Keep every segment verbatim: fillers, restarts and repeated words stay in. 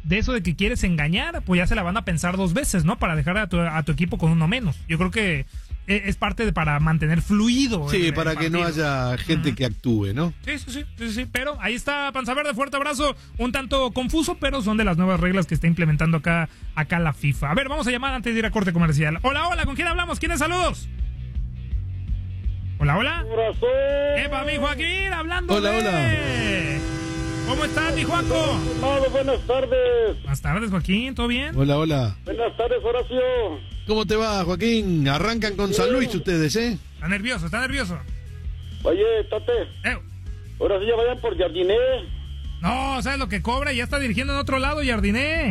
de eso de que quieres engañar, pues ya se la van a pensar dos veces, ¿no? Para dejar a tu, a tu equipo con uno menos. Yo creo que es parte de para mantener fluido. Sí, el, para el que no haya gente uh-huh. que actúe, ¿no? Sí, sí, sí, sí, sí. Pero ahí está Panza Verde, fuerte abrazo. Un tanto confuso, pero son de las nuevas reglas que está implementando acá, acá la FIFA. A ver, vamos a llamar antes de ir a corte comercial. Hola, hola, ¿con quién hablamos? ¿Quiénes saludos? Hola, hola. Corazón. Epa, mi Joaquín, hablando Hola, de... hola. ¿Cómo estás, mi Juanco? Hola, buenas tardes. Buenas tardes, Joaquín, ¿todo bien? Hola, hola. Buenas tardes, Horacio. ¿Cómo te va, Joaquín? Arrancan con San Luis ustedes, ¿eh? Está nervioso, está nervioso. Oye, Tate. Eh. Ahora sí ya vayan por Jardiné. No, ¿sabes lo que cobra? Ya está dirigiendo en otro lado, Jardiné.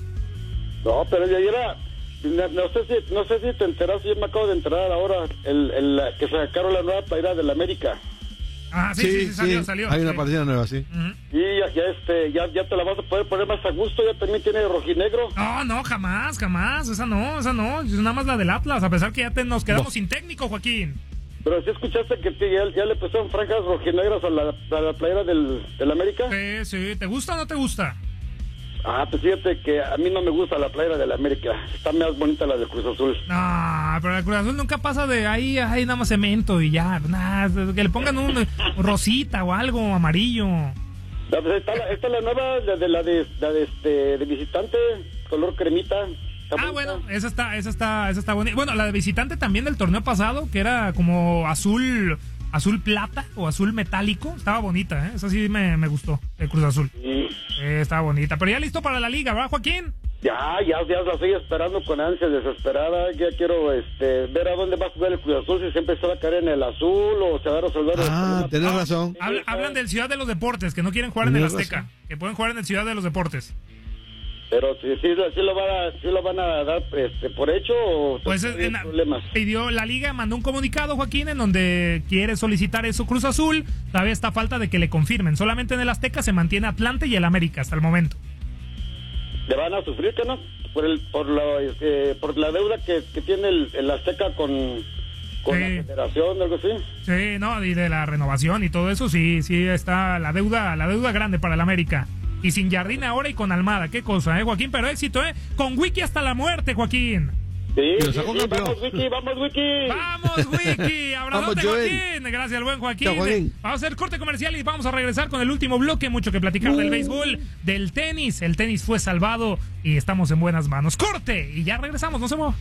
No, pero ya era... No, no sé si no sé si te enteraste, yo me acabo de enterar ahora el, el, que sacaron la nueva playera del América. Ah, sí, sí, sí, sí salió, sí. salió. Hay una sí. partida nueva, sí. Uh-huh. Y ya, ya, este, ya, ya te la vas a poder poner más a gusto, ya también tiene rojinegro. No, no, jamás, jamás, esa no, esa no, es nada más la del Atlas, a pesar que ya te, nos quedamos no. sin técnico, Joaquín. Pero si escuchaste que te, ya, ya le pusieron franjas rojinegras a la, a la playera del, del América. Sí, sí, ¿te gusta o no te gusta? Ah, pues fíjate que a mí no me gusta la playera del América, está más bonita la del Cruz Azul. No, pero el Cruz Azul nunca pasa de ahí, ahí nada más cemento y ya, nada, que le pongan un rosita o algo amarillo. Está la, está la nueva, la de la de, la de, este, de visitante, color cremita. Ah, bueno, esa está, esa está, esa está bonita. Bueno, la de visitante también del torneo pasado, que era como azul, azul plata o azul metálico, estaba bonita, ¿eh? Esa sí me, me gustó, el Cruz Azul. Sí. Eh, estaba bonita, pero ya listo para la liga, ¿verdad, Joaquín? Ya, ya, ya la estoy esperando con ansia desesperada. Ya quiero este, ver a dónde va a jugar el Cruz Azul, si siempre se va a caer en el azul o se va a resolver. Ah, tenés ah, razón. Hablan, hablan del Ciudad de los Deportes, que no quieren jugar en el Azteca, razón. Que pueden jugar en el Ciudad de los Deportes. Pero si sí, sí, sí, lo van a, sí lo van a dar este, por hecho o pues en, problemas. Pidió la liga, mandó un comunicado, Joaquín, en donde quiere solicitar eso Cruz Azul. Todavía está falta de que le confirmen. Solamente en el Azteca se mantiene Atlante y el América hasta el momento. ¿Le van a sufrir, que no? Por el por la eh, por la deuda que, que tiene el, el Azteca con con sí. la Federación, algo así. Sí, no, y de la renovación y todo eso, sí, sí está la deuda, la deuda grande para el América. Y sin Jardín ahora y con Almada, qué cosa, ¿eh, Joaquín? Pero éxito, ¿eh? Con Wiki hasta la muerte, Joaquín. Sí, sí, sí, vamos, Wiki, vamos, Wiki. Vamos, Wiki. Abrazote, Joaquín. Gracias al buen Joaquín. Chao, Joaquín. Vamos a hacer corte comercial y vamos a regresar con el último bloque. Mucho que platicar uh. del béisbol, del tenis. El tenis fue salvado y estamos en buenas manos. Corte y ya regresamos, no se mueva.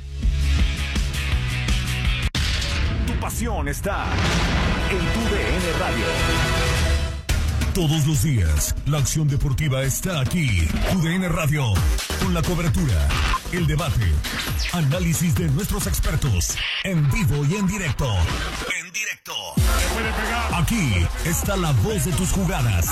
Tu pasión está en tu D N Radio. Todos los días, la acción deportiva está aquí. U D N Radio, con la cobertura, el debate, análisis de nuestros expertos, en vivo y en directo. En directo. Aquí está la voz de tus jugadas.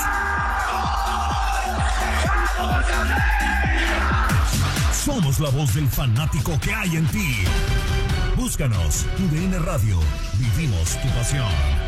Somos la voz del fanático que hay en ti. Búscanos, U D N Radio. Vivimos tu pasión.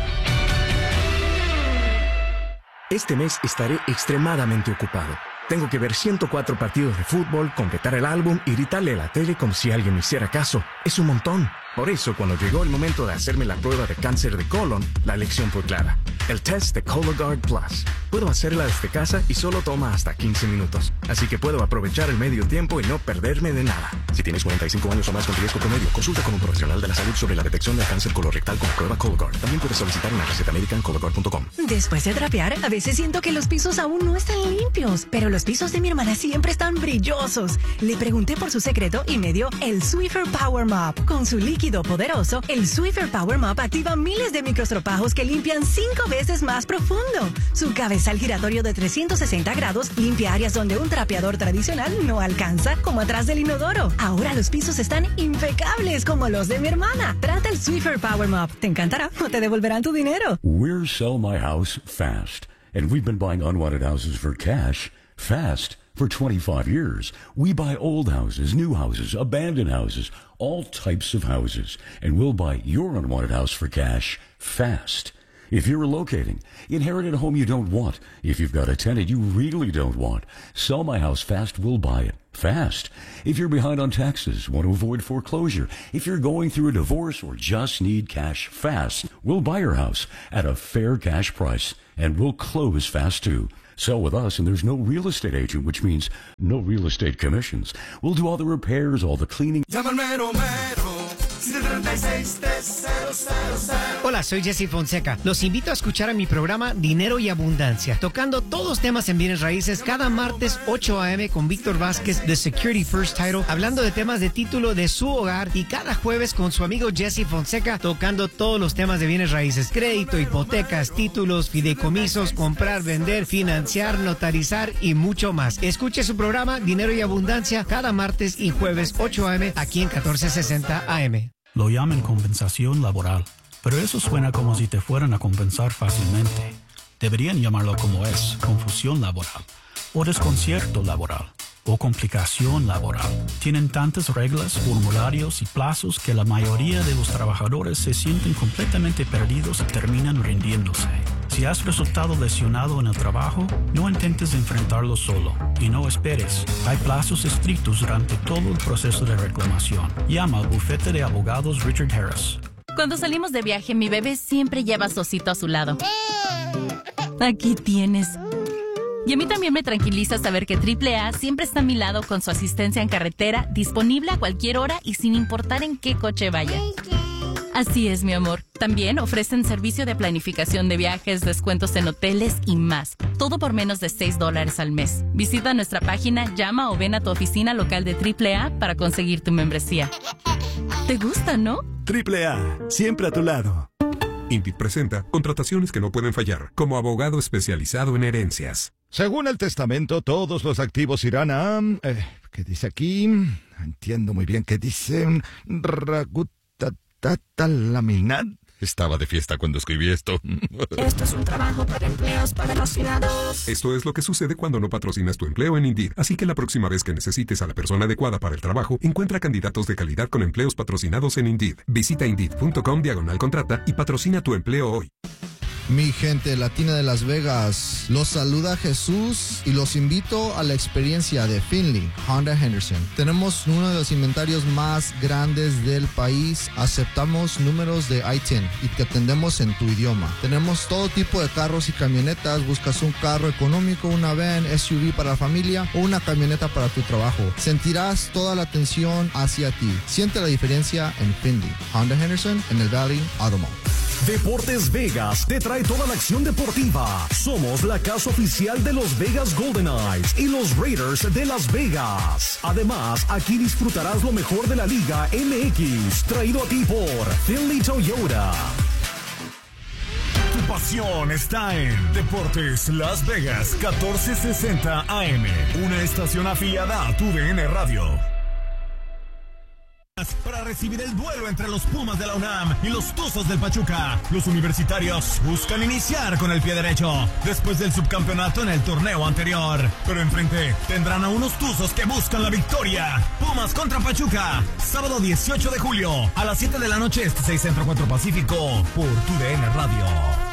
Este mes estaré extremadamente ocupado. Tengo que ver ciento cuatro partidos de fútbol, completar el álbum y gritarle a la tele como si alguien me hiciera caso. Es un montón. Por eso, cuando llegó el momento de hacerme la prueba de cáncer de colon, la elección fue clara. El test de Cologuard Plus. Puedo hacerla desde casa y solo toma hasta quince minutos. Así que puedo aprovechar el medio tiempo y no perderme de nada. Si tienes cuarenta y cinco años o más con riesgo promedio, consulta con un profesional de la salud sobre la detección del cáncer colorectal con la prueba Cologuard. También puedes solicitar una receta médica en Cologuard punto com. Después de trapear, a veces siento que los pisos aún no están limpios, pero los pisos de mi hermana siempre están brillosos. Le pregunté por su secreto y me dio el Swiffer Power Mop. Con su líquido poderoso, el Swiffer Power Mop activa miles de microstropajos que limpian cinco veces más profundo. Su cabezal giratorio de trescientos sesenta grados limpia áreas donde un trapeador tradicional no alcanza, como atrás del inodoro. Ahora los pisos están impecables como los de mi hermana. Trata el Swiffer Power Mop. Te encantará o te devolverán tu dinero. We're Sell My House Fast, and we've been buying unwanted houses for cash fast. For twenty-five years, we buy old houses, new houses, abandoned houses, all types of houses, and we'll buy your unwanted house for cash fast. If you're relocating, inherit a home you don't want. If you've got a tenant you really don't want, Sell My House Fast will buy it fast. If you're behind on taxes, want to avoid foreclosure, if you're going through a divorce or just need cash fast, we'll buy your house at a fair cash price, and we'll close fast too. Sell with us and there's no real estate agent, which means no real estate commissions. We'll do all the repairs, all the cleaning. Hola, soy Jesse Fonseca. Los invito a escuchar a mi programa Dinero y Abundancia, tocando todos los temas en bienes raíces cada martes ocho a eme con Víctor Vázquez de Security First Title, hablando de temas de título de su hogar, y cada jueves con su amigo Jesse Fonseca tocando todos los temas de bienes raíces: crédito, hipotecas, títulos, fideicomisos, comprar, vender, financiar, notarizar y mucho más. Escuche su programa Dinero y Abundancia cada martes y jueves ocho a eme aquí en catorce sesenta A M. Lo llaman compensación laboral, pero eso suena como si te fueran a compensar fácilmente. Deberían llamarlo como es: confusión laboral, o desconcierto laboral, o complicación laboral. Tienen tantas reglas, formularios y plazos que la mayoría de los trabajadores se sienten completamente perdidos y terminan rindiéndose. Si has resultado lesionado en el trabajo, no intentes enfrentarlo solo y no esperes. Hay plazos estrictos durante todo el proceso de reclamación. Llama al bufete de abogados Richard Harris. Cuando salimos de viaje, mi bebé siempre lleva a su osito a su lado. Aquí tienes. Y a mí también me tranquiliza saber que triple A siempre está a mi lado con su asistencia en carretera, disponible a cualquier hora y sin importar en qué coche vaya. Así es, mi amor. También ofrecen servicio de planificación de viajes, descuentos en hoteles y más. Todo por menos de seis dólares al mes. Visita nuestra página, llama o ven a tu oficina local de triple A para conseguir tu membresía. ¿Te gusta, no? triple A, siempre a tu lado. Indeed presenta contrataciones que no pueden fallar, como abogado especializado en herencias. Según el testamento, todos los activos irán a... Eh, ¿Qué dice aquí? Entiendo muy bien qué dice... Ragutatalamina. Estaba de fiesta cuando escribí esto. Esto es un trabajo para empleos patrocinados. Esto es lo que sucede cuando no patrocinas tu empleo en Indeed. Así que la próxima vez que necesites a la persona adecuada para el trabajo, encuentra candidatos de calidad con empleos patrocinados en Indeed. Visita Indeed.com diagonal contrata y patrocina tu empleo hoy. Mi gente latina de Las Vegas, los saluda Jesús y los invito a la experiencia de Finley Honda Henderson. Tenemos uno de los inventarios más grandes del país, aceptamos números de I diez y te atendemos en tu idioma. Tenemos todo tipo de carros y camionetas. Buscas un carro económico, una van, S U V para la familia o una camioneta para tu trabajo. Sentirás toda la atención hacia ti. Siente la diferencia en Finley Honda Henderson en el Valley Auto Mall. Deportes Vegas te trae toda la acción deportiva. Somos la casa oficial de los Vegas Golden Knights y los Raiders de Las Vegas. Además, aquí disfrutarás lo mejor de la Liga M X, traído a ti por Finley Toyota. Tu pasión está en Deportes Las Vegas, catorce sesenta A M, una estación afiliada a tu D N Radio. Para recibir el duelo entre los Pumas de la UNAM y los Tuzos del Pachuca, los universitarios buscan iniciar con el pie derecho después del subcampeonato en el torneo anterior. Pero enfrente tendrán a unos Tuzos que buscan la victoria. Pumas contra Pachuca, sábado dieciocho de julio a las siete de la noche, este seis Centro cuatro Pacífico, por tu D N Radio.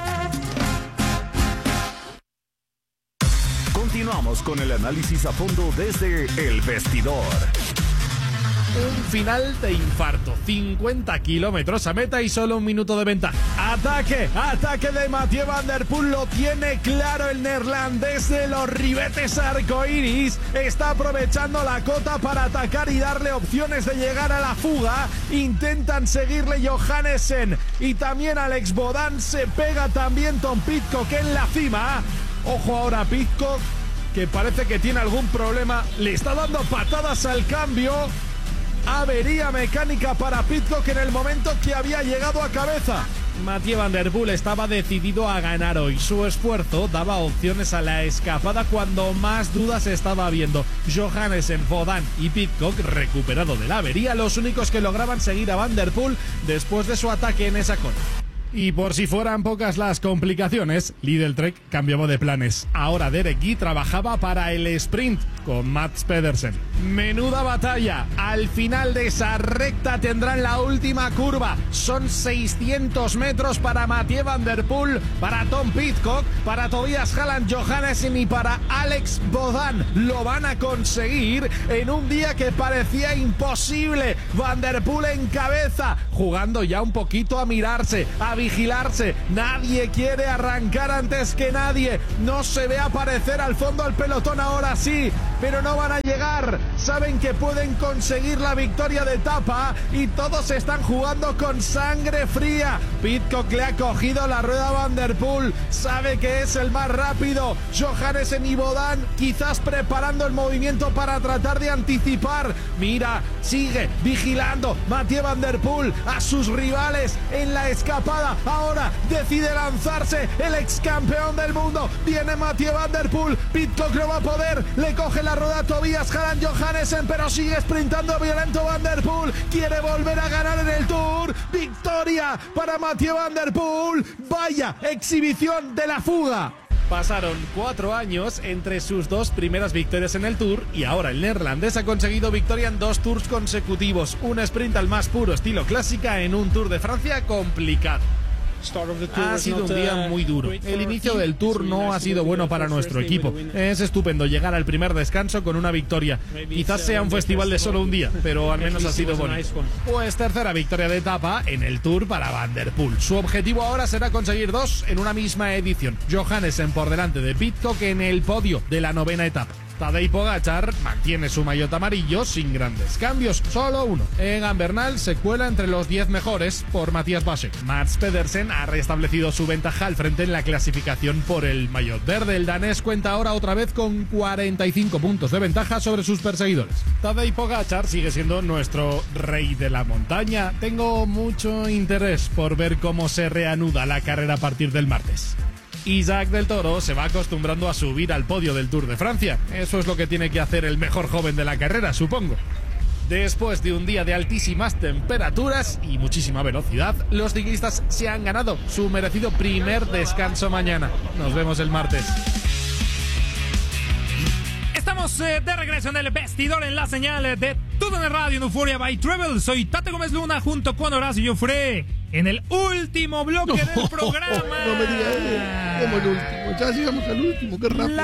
Continuamos con el análisis a fondo desde El Vestidor. Un final de infarto, cincuenta kilómetros a meta y solo un minuto de ventaja. Ataque, ataque de Mathieu Van Der Poel, lo tiene claro el neerlandés de los ribetes arcoíris. Está aprovechando la cota para atacar y darle opciones de llegar a la fuga. Intentan seguirle Johannesen y también Alex Bodán. Se pega también Tom Pidcock en la cima. Ojo ahora Pidcock, que parece que tiene algún problema. Le está dando patadas al cambio. Avería mecánica para Pidcock en el momento que había llegado a cabeza. Mathieu Van Der Poel estaba decidido a ganar hoy. Su esfuerzo daba opciones a la escapada cuando más dudas estaba habiendo. Johannesen, Bodán y Pidcock, recuperado de la avería, los únicos que lograban seguir a Van Der Poel después de su ataque en esa cona. Y por si fueran pocas las complicaciones, Lidl Trek cambiaba de planes. Ahora Derek Guy trabajaba para el sprint con Mats Pedersen. Menuda batalla. Al final de esa recta tendrán la última curva. Son seiscientos metros para Mathieu Van Der Poel, para Tom Pidcock, para Tobias Halland Johannesen y para Alex Bodán. Lo van a conseguir en un día que parecía imposible. Van Der Poel en cabeza, jugando ya un poquito a mirarse. Había vigilarse. Nadie quiere arrancar antes que nadie. No se ve aparecer al fondo al pelotón, ahora sí, pero no van a llegar. Saben que pueden conseguir la victoria de etapa y todos están jugando con sangre fría. Pidcock le ha cogido la rueda a Van der Poel. Sabe que es el más rápido. Johannessen y Bodán quizás preparando el movimiento para tratar de anticipar. Mira, sigue vigilando Mathieu Van der Poel a sus rivales en la escapada. Ahora decide lanzarse el ex campeón del mundo. Viene Mathieu Van der Poel. Pidcock no va a poder. Le coge la rueda a Tobias Harald Johannessen, pero sigue sprintando violento Van der Poel. Quiere volver a ganar en el Tour. Victoria para Mathieu Van der Poel. Vaya exhibición de la fuga. Pasaron cuatro años entre sus dos primeras victorias en el Tour y ahora el neerlandés ha conseguido victoria en dos Tours consecutivos. Un sprint al más puro estilo clásica en un Tour de Francia complicado. Ha sido un día muy duro. El inicio del Tour no ha sido bueno para nuestro equipo. Es estupendo llegar al primer descanso con una victoria. Quizás sea un festival de solo un día, pero al menos ha sido bonito. Pues tercera victoria de etapa en el Tour para Van der Poel. Su objetivo ahora será conseguir dos en una misma edición. Johannessen por delante de Pidcock en el podio de la novena etapa. Tadej Pogačar mantiene su maillot amarillo sin grandes cambios, solo uno. Egan Bernal se cuela entre los diez mejores por Matthias Baschek. Mads Pedersen ha restablecido su ventaja al frente en la clasificación por el maillot verde. El danés cuenta ahora otra vez con cuarenta y cinco puntos de ventaja sobre sus perseguidores. Tadej Pogačar sigue siendo nuestro rey de la montaña. Tengo mucho interés por ver cómo se reanuda la carrera a partir del martes. Isaac del Toro se va acostumbrando a subir al podio del Tour de Francia. Eso es lo que tiene que hacer el mejor joven de la carrera, supongo. Después de un día de altísimas temperaturas y muchísima velocidad, los ciclistas se han ganado su merecido primer descanso mañana. Nos vemos el martes. Estamos eh, de regreso en el vestidor en la señal de T U D N Radio en Euphoria by Travel. Soy Tate Gómez Luna junto con Horacio Joffre en el último bloque no, del programa. No me digas, eh, como el último. Ya llegamos al último, qué rápido.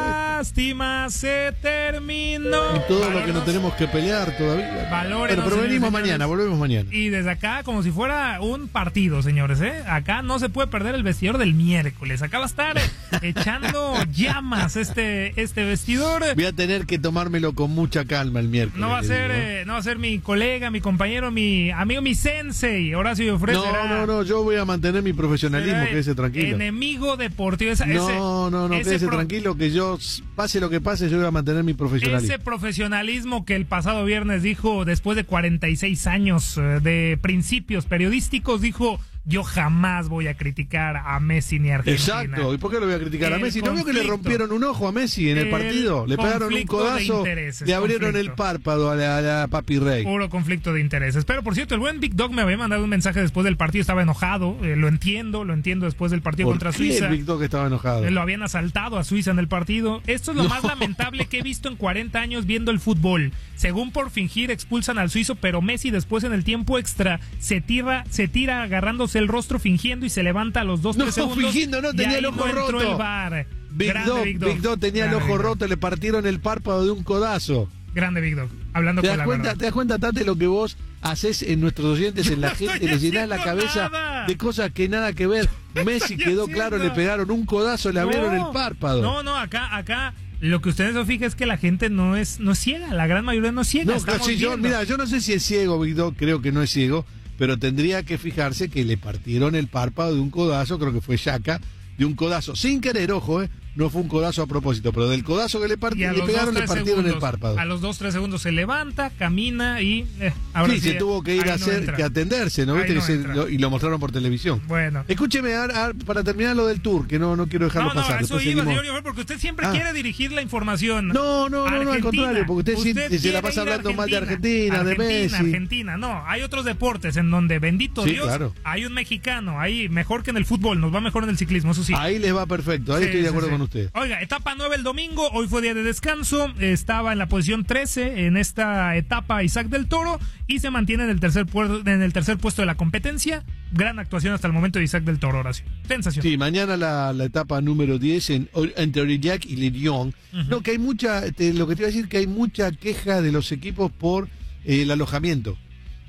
Lástima, se terminó. Y todo Valores, lo que no tenemos que pelear todavía. Valores. Pero, pero venimos mañana, volvemos mañana. Y desde acá, como si fuera un partido, señores, ¿eh? Acá no se puede perder el vestidor del miércoles. Acá va a estar echando llamas este, este vestidor. Voy a tener que tomármelo con mucha calma el miércoles. No va a ser, eh, no va a ser mi colega, mi compañero, mi amigo, mi sensei, Horacio Joffre. No, no, no, yo voy a mantener mi profesionalismo, quédese tranquilo. Enemigo deportivo. Esa, no, ese, no, no, quédese pro... tranquilo que yo, pase lo que pase, yo voy a mantener mi profesionalismo. Ese profesionalismo que el pasado viernes dijo, después de cuarenta y seis años de principios periodísticos, dijo... Yo jamás voy a criticar a Messi ni a Argentina. Exacto. ¿Y por qué lo voy a criticar el a Messi? ¿No vio que le rompieron un ojo a Messi en el, el partido? Le pegaron un codazo, le abrieron conflicto. el párpado a la, a la Papi Rey. Puro conflicto de intereses. Pero, por cierto, el buen Big Dog me había mandado un mensaje después del partido. Estaba enojado. Eh, lo entiendo, lo entiendo después del partido ¿Por contra qué Suiza. el Big Dog estaba enojado? Eh, lo habían asaltado a Suiza en el partido. Esto es lo no. más lamentable que he visto en cuarenta años viendo el fútbol. Según por fingir, expulsan al suizo, pero Messi después en el tiempo extra se tira, se tira agarrándose el rostro fingiendo y se levanta a los dos, no, tres segundos. fingiendo, no, tenía el ojo no roto. El bar. Big, Dog, Big Dog, Big Dog tenía Grande el ojo roto, le partieron el párpado de un codazo. Grande Big Dog, hablando ¿Te con das la cuenta, verdad. ¿Te das cuenta, Tate, lo que vos haces en nuestros oyentes, en la no gente, le llenás la cabeza nada. de cosas que nada que ver? Messi quedó haciendo? claro, le pegaron un codazo, le no, abrieron el párpado. No, no, acá, acá... Lo que ustedes se fijan es que la gente no es no es ciega, la gran mayoría no es ciega. No, casi yo, mira, yo no sé si es ciego, Big Dog, creo que no es ciego, pero tendría que fijarse que le partieron el párpado de un codazo, creo que fue Xhaka, de un codazo, sin querer, ojo, eh, no fue un codazo a propósito, pero del codazo que le, part le pegaron dos, le partieron segundos, el párpado. A los dos, tres segundos se levanta, camina y... Eh, ahora sí, sí, se tuvo que ir a hacer, no que atenderse, ¿no? ¿Viste? No que se, lo, y lo mostraron por televisión. Bueno. Escúcheme, a, a, para terminar lo del Tour, que no, no quiero dejarlo no, no, pasar. Eso iba, señor Joffre, porque usted siempre ah. quiere dirigir la información. No, no, no, no, al contrario, porque usted, usted se la pasa hablando mal de Argentina, Argentina, de Messi. Argentina, no, hay otros deportes en donde, bendito sí, Dios, claro. hay un mexicano, ahí mejor que en el fútbol, nos va mejor en el ciclismo, eso sí. Ahí les va perfecto, ahí sí, estoy de acuerdo sí, sí. con usted. Oiga, etapa nueve el domingo, hoy fue día de descanso, estaba en la posición trece en esta etapa Isaac del Toro y se mantiene en el tercer, en el tercer puesto de la competencia. Gran actuación hasta el momento de Isaac del Toro, Horacio. Sensación. Sí, mañana la, la etapa número diez en, entre Aurillac y Le Lyon. Uh-huh. No, que hay mucha, te, lo que te iba a decir, que hay mucha queja de los equipos por eh, el alojamiento.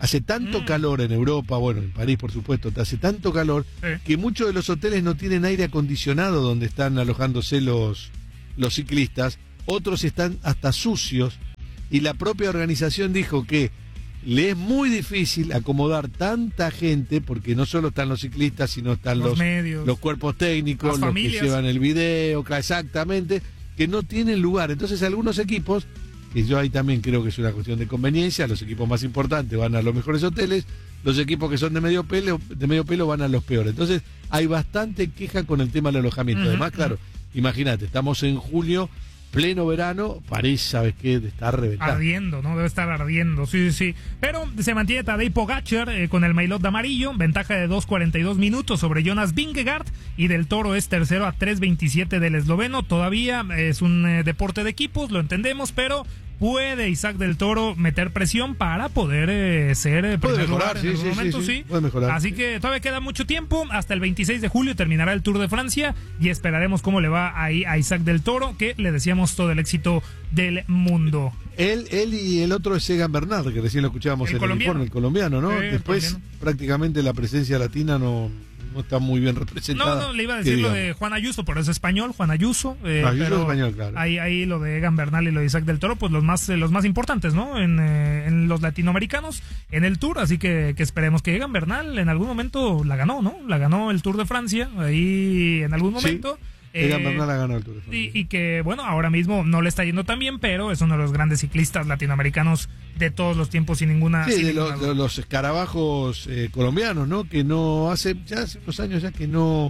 hace tanto Mm. calor en Europa, bueno, en París por supuesto, hace tanto calor Sí. que muchos de los hoteles no tienen aire acondicionado donde están alojándose los, los ciclistas, otros están hasta sucios, y la propia organización dijo que le es muy difícil acomodar tanta gente, porque no solo están los ciclistas, sino están Los los, medios. los cuerpos técnicos, Las los familias. que llevan el video, ca- exactamente, que no tienen lugar. Entonces algunos equipos, que yo ahí también creo que es una cuestión de conveniencia, los equipos más importantes van a los mejores hoteles, los equipos que son de medio pelo, de medio pelo van a los peores. Entonces hay bastante queja con el tema del alojamiento. Ujú, Además, claro, imagínate, estamos en julio, pleno verano, París, ¿sabes qué? Está reventado. Ardiendo, ¿no? Debe estar ardiendo, sí, sí, sí. Pero se mantiene Tadej Pogacar eh, con el maillot de amarillo, ventaja de dos cuarenta y dos minutos sobre Jonas Vingegaard, y Del Toro es tercero a tres veintisiete del esloveno. Todavía es un eh, deporte de equipos, lo entendemos, pero puede Isaac Del Toro meter presión para poder eh, ser eh, Puede primer mejorar, lugar sí, en algún sí, momento, sí, sí. sí, puede mejorar. Así que todavía queda mucho tiempo, hasta el veintiséis de julio terminará el Tour de Francia y esperaremos cómo le va ahí a Isaac Del Toro, que le deseamos todo el éxito del mundo. Él, él y el otro es Egan Bernal, que recién lo escuchábamos El en colombiano. el informe, el colombiano, ¿no? Sí, el Después colombiano. prácticamente la presencia latina no, no está muy bien representada. No, no, le iba a que decir lo digamos. de Juan Ayuso, pero es español, Juan Ayuso. Eh, Ayuso pero es español, claro. Ahí, ahí lo de Egan Bernal y lo de Isaac Del Toro, pues los más, eh, los más importantes, ¿no? En, eh, en los latinoamericanos, en el Tour, así que, que esperemos que Egan Bernal en algún momento la ganó, ¿no? La ganó el Tour de Francia, ahí en algún Sí, momento. Egan Eh, Bernal ha ganado el Tour de Francia. Y, y que, bueno, ahora mismo no le está yendo tan bien, pero es uno de los grandes ciclistas latinoamericanos de todos los tiempos, sin ninguna. Sí, sin de, ninguna los, duda. de los escarabajos eh, colombianos, ¿no? Que no hace, ya hace unos años ya que no,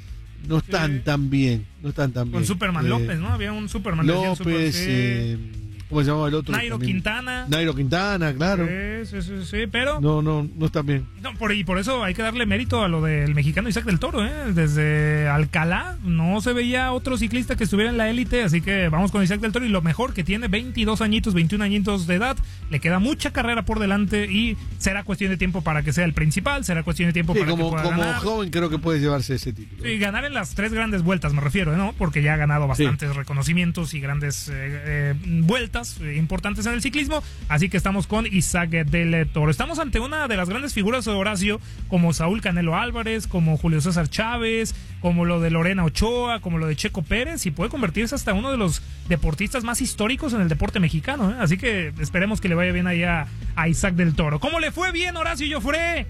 no están tan bien, no están tan bien. Con Superman Eh, López, ¿no? Había un Superman. le decían López, Super- sí. eh, ¿cómo se llamaba el otro? Nairo También- Quintana. Nairo Quintana, claro. Sí, sí, sí, sí, pero No, no, no están bien. no, por, y por eso hay que darle mérito a lo del mexicano Isaac Del Toro, ¿eh? Desde Alcalá no se veía otro ciclista que estuviera en la élite, así que vamos con Isaac Del Toro, y lo mejor que tiene veintidós añitos, veintiún añitos de edad, le queda mucha carrera por delante y será cuestión de tiempo para que sea el principal, será cuestión de tiempo Sí, para como, que pueda como ganar. joven creo que puede llevarse ese título. Sí, ganar en las tres grandes vueltas, me refiero, ¿no? Porque ya ha ganado bastantes reconocimientos y grandes eh, eh, vueltas eh, importantes en el ciclismo. Así que estamos con Isaac Del Toro. Estamos ante una de las grandes figuras de Horacio, como Saúl Canelo Álvarez, como Julio César Chávez, como lo de Lorena Ochoa, como lo de Checo Pérez, y puede convertirse hasta uno de los deportistas más históricos en el deporte mexicano, ¿eh? Así que esperemos que le vaya bien ahí a, a Isaac Del Toro. ¿Cómo le fue bien, Horacio Joffre?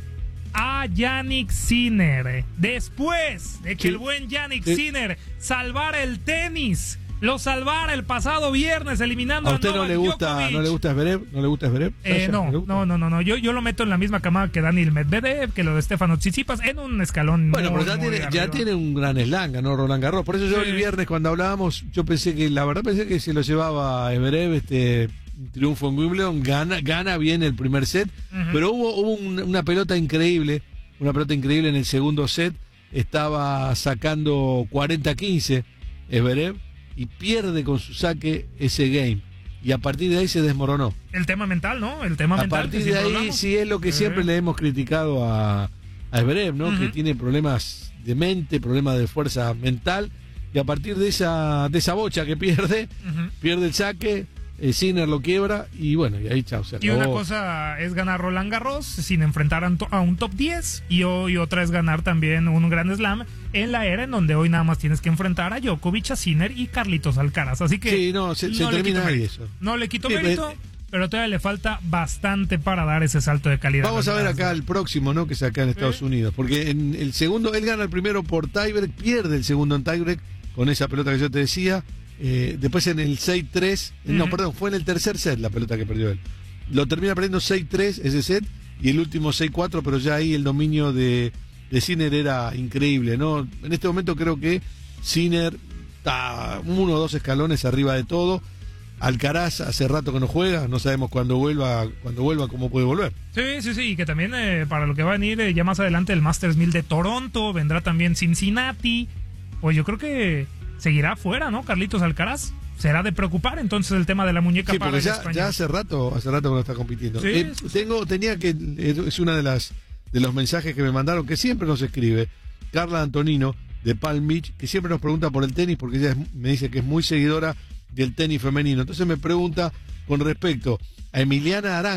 A Yannick Sinner. Después de que Sí. el buen Yannick Sí. Sinner salvara el tenis, lo salvara el pasado viernes eliminando ¿A a, usted no Novak le gusta, Djokovic. no le gusta Zverev? ¿No le gusta Zverev? Eh, Sasha, no, ¿le gusta? no, no, no, no. Yo, yo lo meto en la misma camada que Daniel Medvedev, que lo de Stefano Tsitsipas, en un escalón. Bueno, muy, pero ya muy tiene, ya arriba. tiene un gran slam, ganó Roland Garros. Por eso yo Sí. el viernes cuando hablábamos, yo pensé que, la verdad pensé que se lo llevaba a Zverev, este triunfo en Wimbledon, gana, gana bien el primer set, Ujú. pero hubo, hubo un- una pelota increíble, una pelota increíble en el segundo set, estaba sacando cuarenta a quince Zverev y pierde con su saque ese game. Y a partir de ahí se desmoronó. El tema mental, ¿no? El tema A mental. partir que de siempre ahí hablamos. sí es lo que Sí. siempre le hemos criticado a, a Zverev, ¿no? Ujú. Que tiene problemas de mente, problemas de fuerza mental, y a partir de esa de esa bocha que pierde, Ujú. pierde el saque, eh, Sinner lo quiebra y bueno, y ahí chao, se Y acabó. una cosa es ganar Roland Garros sin enfrentar a un, to- a un top diez, y, o- y otra es ganar también un Grand Slam en la era en donde hoy nada más tienes que enfrentar a Djokovic, a Sinner y Carlitos Alcaraz. Así que Sí, no, se, se le termina quito ahí mérito. eso. No le quito Sí, mérito, pero- pero todavía le falta bastante para dar ese salto de calidad. Vamos a ver acá el próximo, ¿no? Que es acá en Estados Unidos. Porque en el segundo, él gana el primero por tiebreak, pierde el segundo en tiebreak con esa pelota que yo te decía. Eh, después en el seis tres, eh, no, Ujú. perdón, fue en el tercer set la pelota que perdió él. Lo termina perdiendo seis tres ese set y el último seis cuatro, pero ya ahí el dominio de, de Sinner era increíble, ¿no? En este momento creo que Sinner está uno o dos escalones arriba de todo. Alcaraz hace rato que no juega, no sabemos cuándo vuelva, cuando vuelva cómo puede volver. Sí, sí, sí, y que también eh, para lo que va a venir eh, ya más adelante el Masters mil de Toronto, vendrá también Cincinnati. Pues yo creo que seguirá fuera, ¿no? Carlitos Alcaraz. Será de preocupar entonces el tema de la muñeca Sí, para porque el ya, español. ya hace rato, hace rato que no está compitiendo. Sí, Eh, tengo, tenía que, eh, es una de las de los mensajes que me mandaron, que siempre nos escribe, Carla Antonino, de Palm Beach, que siempre nos pregunta por el tenis, porque ella es- me dice que es muy seguidora del tenis femenino. Entonces me pregunta con respecto a Emiliana Arango,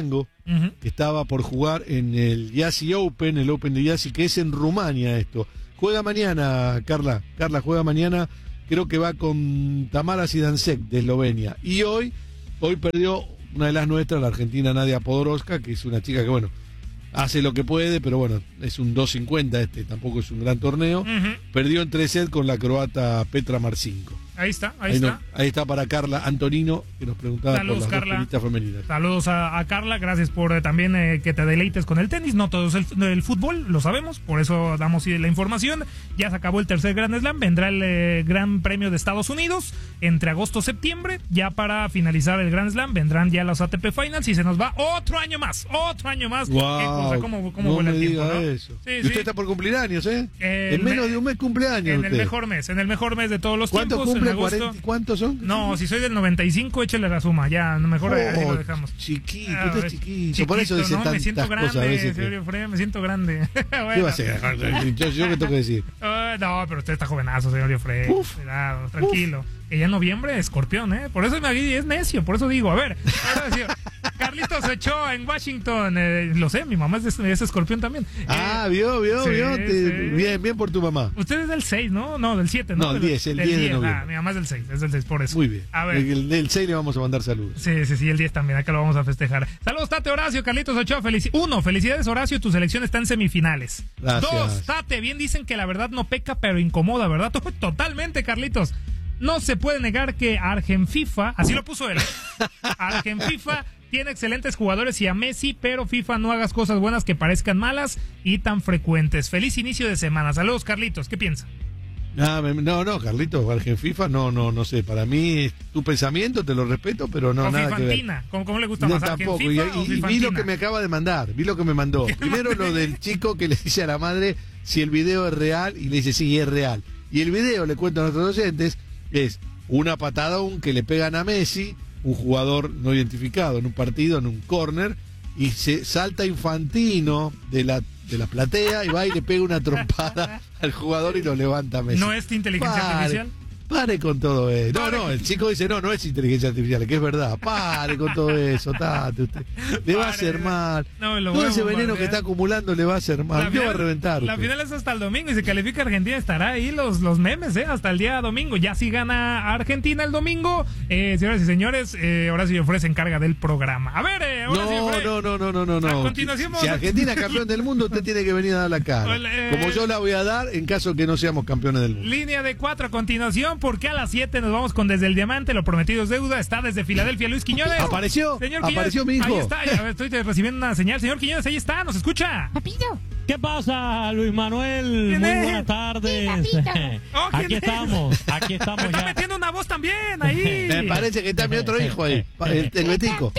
uh-huh. que estaba por jugar en el Yassi Open, el Open de Yassi, que es en Rumania esto. Juega mañana, Carla. Carla juega mañana, creo que va con Tamara Zidansek de Eslovenia. Y hoy, hoy perdió una de las nuestras, la argentina Nadia Podoroska, que es una chica que, bueno, hace lo que puede, pero bueno, es un dos cincuenta este, tampoco es un gran torneo. Uh-huh. Perdió en tres sets con la croata Petra Marcinko. Ahí está, ahí, ahí está. No, ahí está para Carla Antonino, que nos preguntaba Saludos, por las Carla. dos tenistas femeninas. Saludos a, a Carla, gracias por eh, también eh, que te deleites con el tenis. No todo es el, el fútbol, lo sabemos, por eso damos la información. Ya se acabó el tercer Grand Slam, vendrá el eh, Gran Premio de Estados Unidos entre agosto y septiembre. Ya para finalizar el Grand Slam vendrán ya los A T P Finals y se nos va otro año más, otro año más. Wow, Qué cosa, cómo, cómo no vuela me el tiempo, diga ¿no? eso. Sí, y sí. usted está por cumplir años, ¿eh? El en menos me... de un mes cumpleaños. En usted. el mejor mes, en el mejor mes de todos los ¿Cuánto tiempos. cumple? En agosto. cuarenta, ¿Cuántos son? No, si soy del noventa y cinco, échele la suma, ya, mejor oh, ahí lo dejamos. Chiquito, Ah, usted es chiquito. chiquito, Por eso dice no, tantas me siento grande, cosas a veces. Que... señor Fred, me siento grande. Bueno. ¿Qué va a hacer? Yo, yo que tengo que decir. Uh, no, pero usted está jovenazo, señor Fred. Cuidado, tranquilo. Que ya en noviembre, escorpión, ¿eh? Por eso me es necio, por eso digo, a ver. Carlitos Ochoa en Washington, eh, lo sé, mi mamá es, es escorpión también. Ah, eh, vio, vio, sí, vio. Te, sí. Bien, bien por tu mamá. Usted es del seis, ¿no? No, del siete, ¿no? No, el diez, el diez de noviembre. Ah, mi mamá es del seis, es del seis, por eso. Muy bien. A ver. El, del seis le vamos a mandar saludos. Sí, sí, sí, el diez también, acá lo vamos a festejar. Saludos, Tate, Horacio, Carlitos Ochoa. Felici Uno, felicidades, Horacio, tu selección está en semifinales. Gracias. Dos, Tate, bien dicen que la verdad no peca, pero incomoda, ¿verdad? Totalmente, Carlitos. No se puede negar que Argenfifa, así lo puso él, Argenfifa tiene excelentes jugadores y a Messi, pero FIFA no hagas cosas buenas que parezcan malas y tan frecuentes. Feliz inicio de semana. Saludos, Carlitos, ¿qué piensa? No, no, no, Carlitos, Argenfifa, no, no, no sé. Para mí, tu pensamiento te lo respeto, pero no, o nada que ver. ¿Cómo, ¿Cómo le gusta no, más? Tampoco. Y, y, y vi lo que me acaba de mandar, vi lo que me mandó. Primero lo del chico que le dice a la madre si el video es real y le dice sí, es real. Y el video, le cuento a nuestros docentes, es una patada que le pegan a Messi, un jugador no identificado en un partido, en un córner, y se salta Infantino de la, de la platea y va y le pega una trompada al jugador y lo levanta a Messi. ¿No es inteligencia Pare, artificial? Pare con todo eso. No, no, el chico dice, no, no es inteligencia artificial, que es verdad. Pare con todo eso, tate usted. Le va a hacer mal. No, lo todo voy a ese veneno bombardear. que está acumulando le va a hacer mal. ¿Qué va a reventar? La usted? final es hasta el domingo y si califica Argentina estará ahí los, los memes, ¿eh? Hasta el día domingo. Ya si gana Argentina el domingo, eh, señoras y señores, eh, Horacio Fred se encarga del programa. A ver, eh, Horacio Fred. No, no, no, no, no, no. A continuación, si Argentina es campeón del mundo, usted tiene que venir a dar la cara. Hola, eh, Como yo la voy a dar en caso que no seamos campeones del mundo. Línea de cuatro a continuación, porque a las siete nos vamos con Desde el Diamante, lo prometido es deuda. Está desde Filadelfia Luis Quiñones. ¿Apareció? Señor ¿Apareció Quiñones, mi hijo? Ahí está, ya estoy recibiendo una señal. Señor Quiñones, ahí está, nos escucha. Papito. ¿Qué pasa, Luis Manuel? Muy es? buenas tardes. Sí, oh, aquí es? estamos, aquí estamos Me está ya. metiendo una voz también ahí. Me parece que está mi otro hijo ahí. El, el Betico.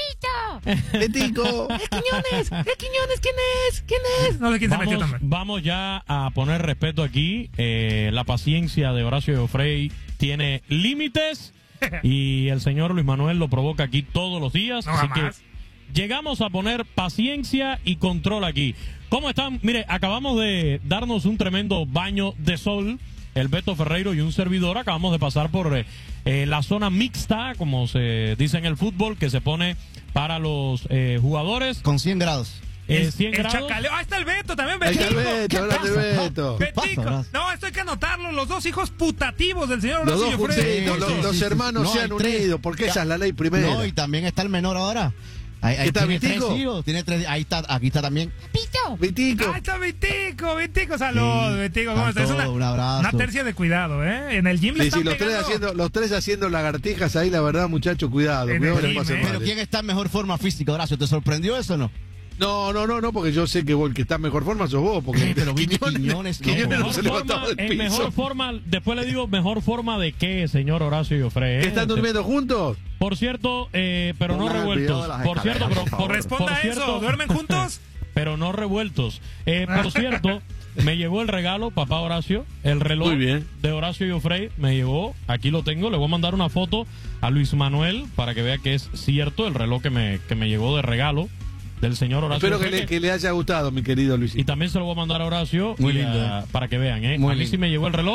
Betico. ¡Es Quiñones! ¡Es Quiñones! ¿Quién es? ¿Quién es? No sé quién se metió Vamos, también. vamos ya a poner respeto aquí. Eh, la paciencia de Horacio Eufrey tiene límites y el señor Luis Manuel lo provoca aquí todos los días. No, así jamás. que llegamos a poner paciencia y control aquí. ¿Cómo están? Mire, acabamos de darnos un tremendo baño de sol. El Beto Ferreiro y un servidor acabamos de pasar por eh, eh, la zona mixta, como se dice en el fútbol, que se pone para los eh, jugadores. Con cien grados. Eh, El- cien el grados. chacaleo. Ah, está el Beto también, Ahí Betico. está el Beto, hablando de Beto. Betico. pasa, No, esto hay que anotarlo. Los dos hijos putativos del señor Los Horacio dos Fred. sí, los, sí, los sí, sí. hermanos No, se hay han tres. unido, porque esa es la ley primera. No, y también está el menor ahora. Ahí, ahí ¿Está tiene tres Vitico? hijos, tiene tres, ahí está, aquí está también. ¡Papito! Vitico. Ah, está Betico, Betico, salud, Sí, Betico, ¿cómo estás? Es tanto, una, un abrazo. una tercia de cuidado, ¿eh? En el gym le Sí, están sí, los tres, pegando. haciendo, los tres haciendo lagartijas ahí, la verdad, muchacho, cuidado. En Cuidado el que les va a hacer gym, ¿eh? mal. Pero ¿quién está en mejor forma física, Horacio? ¿Te sorprendió eso o no? No, no, no, no, porque yo sé que vos, el que está en mejor forma sos vos. Porque Sí, pero Vicky Quiñones, no. Quiñones no Mejor se levantaba forma, del en piso. mejor forma, después le digo mejor forma de qué, señor Horacio Eufrey. ¿Que ¿eh? están durmiendo juntos? Por cierto, eh, pero no Pongan el video revueltos. de las Por cierto, pero escaleras, por por, favor. Responda por a cierto, eso, ¿duermen juntos? pero no revueltos. Eh, por cierto, me llegó el regalo, papá Horacio, el reloj Muy bien. de Horacio Eufrey, me llegó, aquí lo tengo, le voy a mandar una foto a Luis Manuel para que vea que es cierto el reloj que me, que me llegó de regalo del señor Horacio Espero que Eufrey. le, que le haya gustado, mi querido Y Luisito. también se lo voy a mandar a Horacio Muy y lindo, a- eh. para que vean, ¿eh? Muy a mí lindo. sí me llegó el reloj,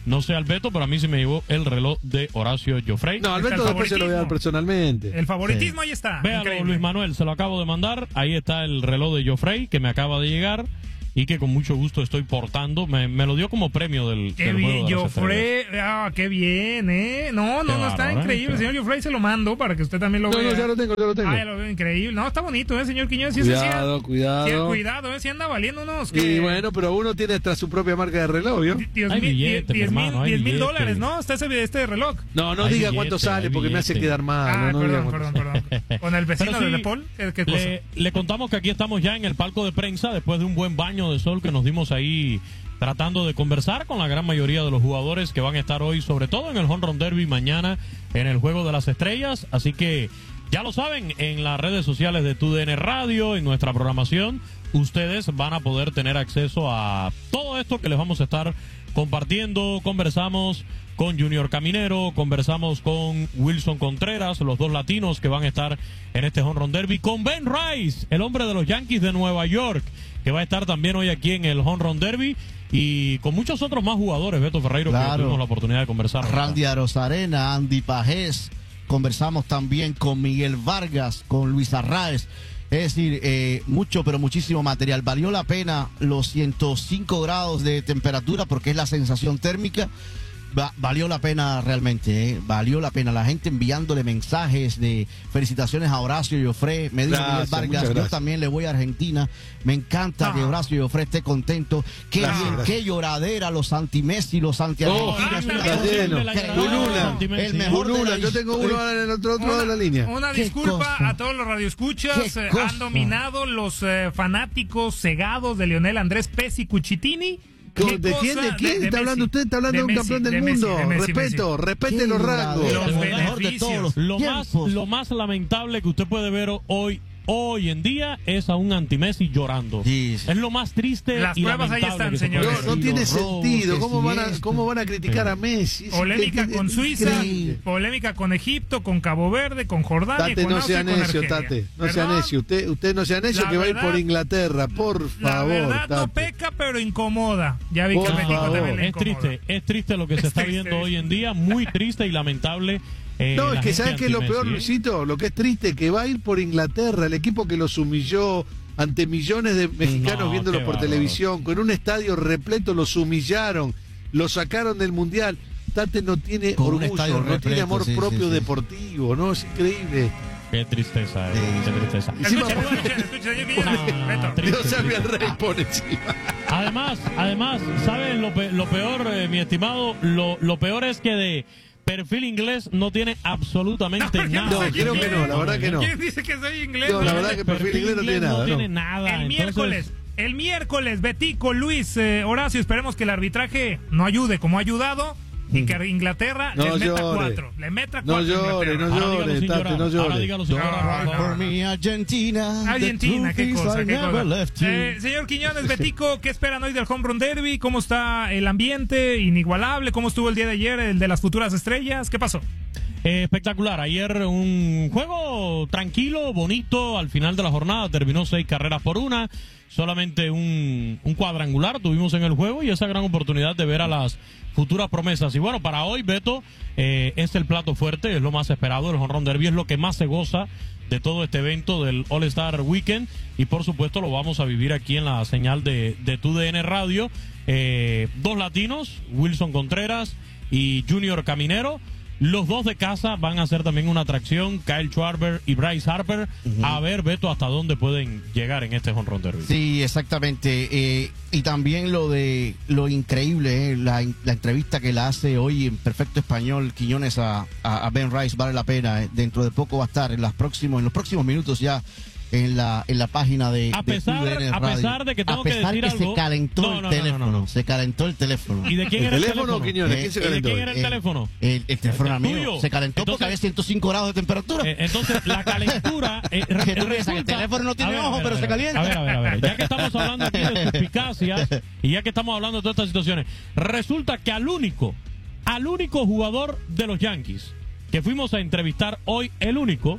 no sé al Beto, pero a mí se me llevó el reloj de Horacio Joffrey. No, al Beto después se lo voy a dar personalmente. El favoritismo Sí. ahí está. Véalo, Increíble. Luis Manuel, se lo acabo de mandar. Ahí está el reloj de Joffrey que me acaba de llegar y que con mucho gusto estoy portando. Me, me lo dio como premio del, Qué del bien, juego de las Joffrey. Ah, qué bien, ¿eh? No, no, Qué no, está bárbaro, ¿eh? increíble. Señor Joffrey se lo mando para que usted también lo No, vea. no, ya lo tengo, ya lo tengo. Ah, ya lo veo increíble. No, está bonito, ¿eh, señor Quiñones? Sí, ese sí, Cuidado, cuidado. sí, cuidado, ¿eh? Si anda valiendo unos. Y Que, bueno, pero uno tiene hasta su propia marca de reloj, ¿vio? diez Hay mil, billetes, diez mi mil, hermano, hay diez mil billetes. dólares, ¿no? Está ese, este reloj. No, no Hay diga billete, cuánto sale hay porque me hace billete. quedar mal. Ah, no, no diga perdón, cuánto perdón, perdón. Con el vecino Pero sí, de Paul, ¿qué, qué cosa? Le, le contamos que aquí estamos ya en el palco de prensa después de un buen baño de sol que nos dimos ahí tratando de conversar con la gran mayoría de los jugadores que van a estar hoy, sobre todo en el Home Run Derby, mañana en el Juego de las Estrellas. Así que ya lo saben, en las redes sociales de T U D N Radio, en nuestra programación, ustedes van a poder tener acceso a todo esto que les vamos a estar compartiendo. Conversamos con Junior Caminero, conversamos con Wilson Contreras, los dos latinos que van a estar en este Home Run Derby, con Ben Rice, el hombre de los Yankees de Nueva York, que va a estar también hoy aquí en el Home Run Derby, y con muchos otros más jugadores, Beto Ferreiro, Claro. que tuvimos la oportunidad de conversar. Randy Arozarena, Andy Pajés. Conversamos también con Miguel Vargas, con Luis Arraez. Es decir, eh, mucho, pero muchísimo material. Valió la pena los ciento cinco grados de temperatura porque es la sensación térmica. Va, valió la pena realmente, ¿eh? Valió la pena. La gente enviándole mensajes de felicitaciones a Horacio Joffrey. Me dijo Gracias, Miguel Vargas, muchas yo gracias. también le voy a Argentina. Me encanta que Horacio Joffrey esté contento. Qué Gracias, bien, gracias. qué lloradera los anti-Messi, los Oh, anti-Argentinos. está lleno. Ulula. El mejor de Ulula, la yo tengo uno en el otro, otro lado de la línea. Una Qué disculpa cosa. a todos los radioescuchas. Qué eh, cosa. Han dominado los eh, fanáticos cegados de Lionel Andrés Pesci Cucitini. ¿De quién? ¿De quién está hablando usted? Está hablando de un campeón del mundo. Respeto, respete los rangos. Los El mejor de todos los Lo más, tiempos. lo más lamentable que usted puede ver hoy, hoy en día es a un anti-Messi llorando. Sí, sí. Es lo más triste Las y pruebas ahí lamentable están, que se puede señores. ver. No, no tiene los robos, sentido. que ¿Cómo si van, a, esto. ¿Cómo van a criticar a Messi? Polémica Es con Suiza, increíble. polémica con Egipto, con Cabo Verde, con Jordania, Tate, con no Austria sea y con necio, Argelia. Tate. No sea ¿Verdad? necio. Usted, usted no sea necio La que va a ir verdad- por Inglaterra. Por La favor, verdad no Tate. peca, pero incomoda. Ya vi Por que a México favor. también le Es incomoda. triste, es triste lo que se Es está triste. viendo hoy en día, muy triste y lamentable. eh, No, la es que gente ¿sabes qué es lo anti-Messi, peor, ¿eh? Luisito? Lo que es triste, que va a ir por Inglaterra, el equipo que los humilló ante millones de mexicanos No, viéndolo qué por bárbaro. televisión, con un estadio repleto, los humillaron, los sacaron del Mundial. Tate no tiene Con un orgullo, estadio no repleto, tiene amor sí, sí, propio sí. deportivo, ¿no? Es increíble. Qué tristeza, eh, qué tristeza. Encima- Escucha, escucha, escucha, señor Quiñones. No, no, Beto. triste, Dios salve al triste. rey por encima. Además, además, ¿saben lo, pe- lo peor, eh, mi estimado? Lo, lo peor es que de perfil inglés no tiene absolutamente No, nada. No, creo que no, la verdad que no. ¿Quién dice que soy inglés? No, la verdad que perfil inglés no tiene nada, No ¿no? tiene nada. El entonces- miércoles, el miércoles, Betico, Luis, eh, Horacio, esperemos que el arbitraje no ayude como ha ayudado y que Inglaterra No les meta llore. cuatro. Le meta No cuatro. llore, Inglaterra. no Ahora dígalo llore, sin Tate, llorar. no Ahora llore. dígalo sin No, llorar. no. For me, Argentina. Argentina, the qué trophies cosa, I qué never cosa. left you. Eh, señor Quiñones, Betico, ¿qué esperan hoy del Home Run Derby? ¿Cómo está el ambiente? Inigualable. ¿Cómo estuvo el día de ayer, el de las futuras estrellas? ¿Qué pasó? Eh, espectacular. Ayer un juego tranquilo, bonito. Al final de la jornada terminó seis carreras por una. Solamente un, un cuadrangular tuvimos en el juego y esa gran oportunidad de ver a las futuras promesas. Y bueno, para hoy, Beto, eh, es el plato fuerte, es lo más esperado. El Home Run Derby es lo que más se goza de todo este evento del All-Star Weekend. Y por supuesto lo vamos a vivir aquí en la señal de, de T U D N Radio. Eh, dos latinos, Wilson Contreras y Junior Caminero. Los dos de casa van a ser también una atracción, Kyle Schwarber y Bryce Harper. Uh-huh. A ver, Beto, hasta dónde pueden llegar en este Home Run Derby. Sí, exactamente. Eh, y también lo de lo increíble, eh, la, la entrevista que la hace hoy en perfecto español Quiñones a, a, a Ben Rice, vale la pena. Eh. Dentro de poco va a estar en, las próximos, en los próximos minutos ya en la en la página de a pesar, de T U D N a Radio. pesar de que tengo a pesar que decir que algo, se calentó no, no, el no, teléfono, no, no, no. se calentó el teléfono. ¿Y de quién ¿El era el teléfono, teléfono? Quiñones? ¿Quién se Eh, ¿De calentó? quién era el Eh, teléfono? El, el teléfono era ¿El mío. tuyo? Se calentó Entonces- porque había ciento cinco grados de temperatura. Eh, entonces, la calentura. Eh, Que tú re- piensas que el resulta- teléfono no tiene A ver, ojo, a ver, pero a se ver, calienta. A ver, a ver, a ver. Ya que estamos hablando aquí de suspicacias y ya que estamos hablando de todas estas situaciones, resulta que al único, al único jugador de los Yankees que fuimos a entrevistar hoy, el único,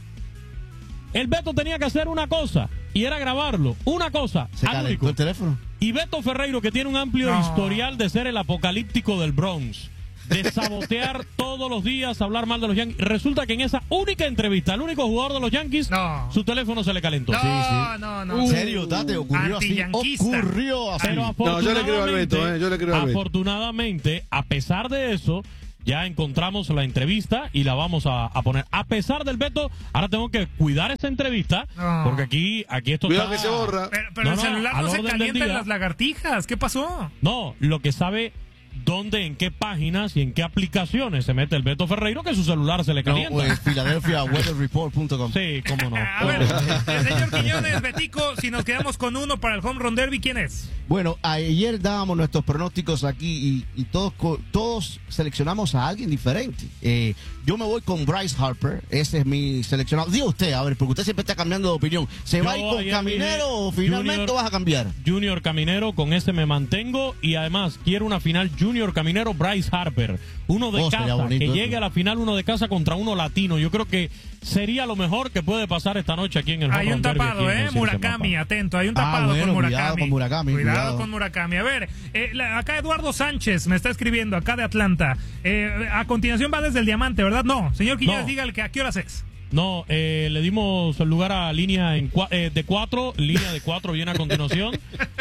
el Beto tenía que hacer una cosa y era grabarlo. Una cosa, Se al calentó único. el teléfono. Y Beto Ferreiro, que tiene un amplio No. historial de ser el apocalíptico del Bronx. de sabotear todos los días, hablar mal de los Yankees. Resulta que en esa única entrevista, el único jugador de los Yankees, no. su teléfono se le calentó. No, sí, sí. no, no. ¿En serio, Tate? ¿Ocurrió así? Ocurrió así. Pero no, yo le creo al Beto, eh, yo le creo al Beto. Afortunadamente, a pesar de eso, ya encontramos la entrevista y la vamos a, a poner. A pesar del Beto, ahora tengo que cuidar esa entrevista, no. porque aquí, aquí esto Cuidado está... que se borra. Pero, pero no, el celular no, no se calienta en las lagartijas. ¿Qué pasó? No, lo que sabe dónde, en qué páginas y en qué aplicaciones se mete el Beto Ferreiro, que su celular se le calienta. No, pues Philadelphia Weather Report punto com. Sí, cómo no. A ver, el señor Quiñones, Betico, si nos quedamos con uno para el Home Run Derby, ¿quién es? Bueno, ayer dábamos nuestros pronósticos aquí y, y todos todos seleccionamos a alguien diferente. Eh, yo me voy con Bryce Harper, ese es mi seleccionado. Diga usted, a ver, porque usted siempre está cambiando de opinión. ¿Se yo va a ir con Caminero o finalmente Junior, vas a cambiar? Junior Caminero, con ese me mantengo y además quiero una final Junior Caminero, Bryce Harper. Uno de oh, casa, que llegue eso. a la final uno de casa contra uno latino. Yo creo que sería lo mejor que puede pasar esta noche aquí en el Hay un tapado, ¿eh? Murakami, atento. Hay un tapado ah, bueno, con Murakami. Cuidado con Murakami. Cuidado, cuidado. con Murakami. A ver, eh, la, acá Eduardo Sánchez me está escribiendo, acá de Atlanta. Eh, a continuación va desde el Diamante, ¿verdad? No, señor Quiñones, no. dígale que a qué horas es. No, eh, le dimos el lugar a línea en cua eh, de cuatro, línea de cuatro viene a continuación,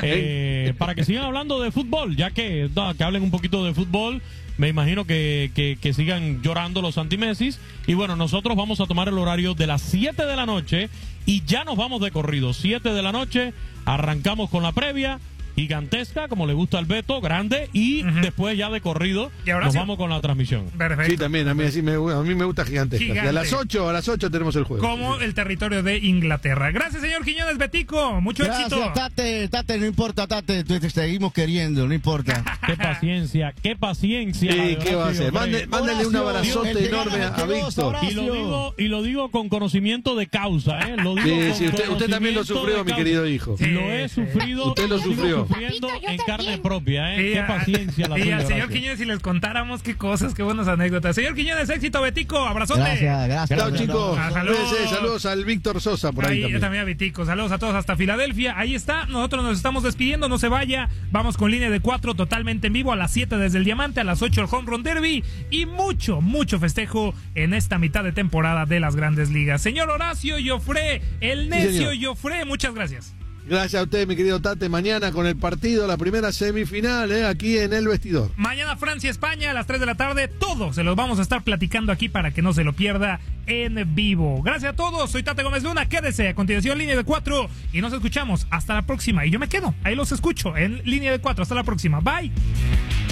eh, para que sigan hablando de fútbol, ya que, no, que hablen un poquito de fútbol. Me imagino que, que, que sigan llorando los anti-Messis. Y bueno, nosotros vamos a tomar el horario de las siete de la noche y ya nos vamos de corrido. siete de la noche, arrancamos con la previa. Gigantesca, como le gusta al Beto, grande, y uh-huh. después ya de corrido nos sí? vamos con la transmisión. Perfecto. Sí, también, a mí, así me, a mí me gusta gigantesca. Y a las ocho, a las ocho tenemos el juego. Como sí. el territorio de Inglaterra. Gracias, señor Quiñones, Betico. Mucho Gracias, éxito. Tate, Tate, no importa, Tate, te, te seguimos queriendo, no importa. Qué paciencia, qué paciencia. Sí, ¿qué va a hacer? Mande, mándale un abrazote enorme a, a Víctor. Y lo digo, y lo digo con conocimiento de causa, ¿eh? Lo digo sí, con sí, usted, usted también lo sufrió, mi querido hijo. Sí, lo he sufrido. Usted lo sufrió. Sufriendo en carne propia, ¿eh? Y qué a, paciencia la Y tuya, al señor gracias. Quiñones, si les contáramos qué cosas, qué buenas anécdotas. Señor Quiñones, éxito, Betico, abrazote. Gracias, gracias. Chao, chicos. Ah, saludos. saludos al Víctor Sosa por ahí, ahí también. también a Betico. Saludos a todos hasta Filadelfia. Ahí está, nosotros nos estamos despidiendo, no se vaya. Vamos con línea de cuatro totalmente en vivo a las siete desde el Diamante, a las ocho el Home Run Derby y mucho, mucho festejo en esta mitad de temporada de las Grandes Ligas. Señor Horacio Joffre, el necio sí, Joffre, muchas gracias. Gracias a usted, mi querido Tate. Mañana con el partido, la primera semifinal, ¿eh? Aquí en El Vestidor. Mañana Francia-España a las tres de la tarde. Todo se los vamos a estar platicando aquí para que no se lo pierda en vivo. Gracias a todos. Soy Tate Gómez Luna. Quédese a continuación línea de cuatro y nos escuchamos. Hasta la próxima. Y yo me quedo. Ahí los escucho en línea de cuatro. Hasta la próxima. Bye.